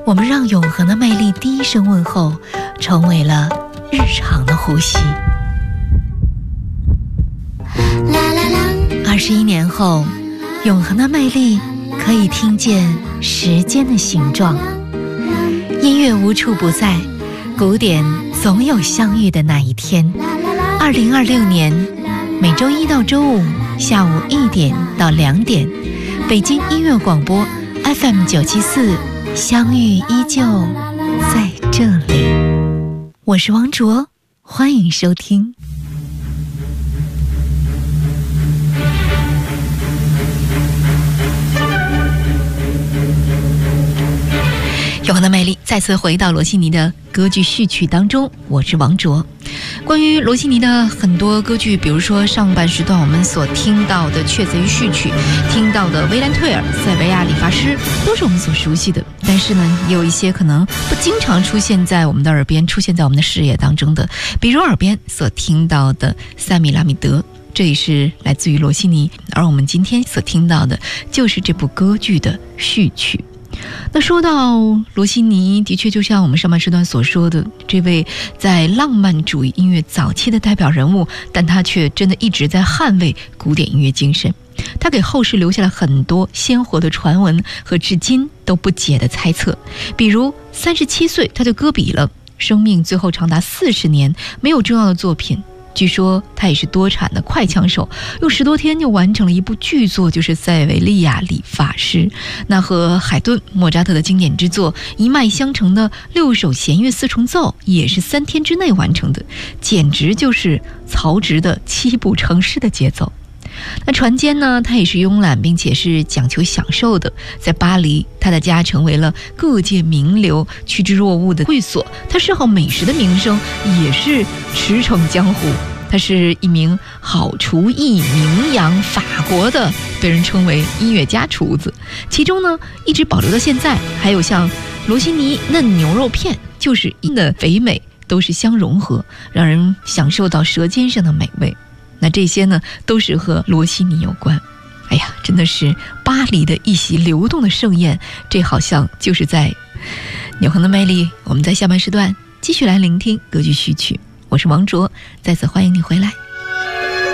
我们让永恒的魅力第一声问候成为了日常的呼吸。21年后，永恒的魅力可以听见时间的形状。音乐无处不在，古典总有相遇的那一天。2026年每周一到周五下午1点到2点，北京音乐广播 FM974，相遇依旧在这里。我是王卓，欢迎收听。永恒的魅力再次回到罗西尼的歌剧序曲当中，我是王卓。关于罗西尼的很多歌剧，比如说上半时段我们所听到的《雀贼序曲》，听到的《维兰退尔》、《塞维亚理发师》，都是我们所熟悉的。但是呢，也有一些可能不经常出现在我们的耳边，出现在我们的视野当中的，比如耳边所听到的《塞米拉米德》，这也是来自于罗西尼，而我们今天所听到的就是这部歌剧的序曲。那说到罗西尼，的确就像我们上半时段所说的，这位在浪漫主义音乐早期的代表人物，但他却真的一直在捍卫古典音乐精神。他给后世留下了很多鲜活的传闻和至今都不解的猜测，比如37岁他就搁笔了，生命最后长达40年没有重要的作品。据说他也是多产的快枪手，用10多天就完成了一部巨作，就是《塞维利亚理发师》。那和海顿、莫扎特的经典之作一脉相承的6首弦乐4重奏，也是3天之内完成的，简直就是曹植的7步成诗的节奏。那传间呢，他也是慵懒并且是讲求享受的。在巴黎，他的家成为了各界名流趋之若鹜的会所，他嗜好美食的名声也是驰骋江湖。他是一名好厨艺，名扬法国的，被人称为音乐家厨子。其中呢，一直保留到现在，还有像罗西尼嫩牛肉片，就是音的肥美都是相融合，让人享受到舌尖上的美味。那这些呢，都是和罗西尼有关。哎呀，真的是巴黎的一席流动的盛宴，这好像就是在永恒的魅力。我们在下半时段继续来聆听歌剧序曲。我是王卓，再次欢迎你回来。